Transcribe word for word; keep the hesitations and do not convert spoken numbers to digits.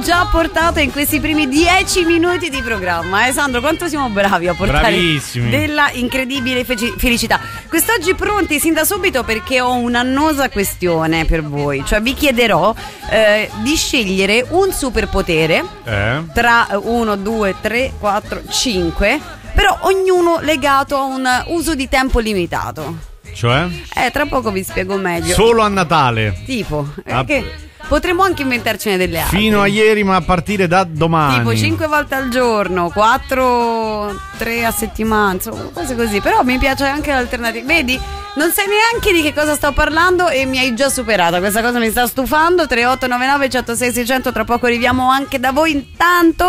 già portato in questi primi dieci minuti di programma. Eh Sandro, quanto siamo bravi a portare Bravissimi. della incredibile fe- felicità. Quest'oggi pronti sin da subito perché ho un'annosa questione per voi. Cioè vi chiederò eh, di scegliere un superpotere Eh? tra uno, due, tre, quattro, cinque, però ognuno legato a un uso di tempo limitato. Cioè? Eh, tra poco vi spiego meglio. Solo a Natale. Tipo, eh, Ah, che potremmo anche inventarcene delle altre. Fino a ieri, ma a partire da domani. Tipo cinque volte al giorno, quattro, tre a settimana, insomma, cose così. Però mi piace anche l'alternativa. Vedi, non sai neanche di che cosa sto parlando e mi hai già superata. Questa cosa mi sta stufando. Tre otto nove nove uno zero sei sei zero zero. Tra poco arriviamo anche da voi. Intanto